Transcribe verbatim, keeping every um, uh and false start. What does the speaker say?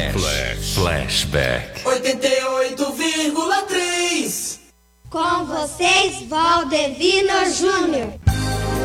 Flash. Flash. Flashback. oitenta e oito vírgula três. Com vocês, Valdevino Júnior.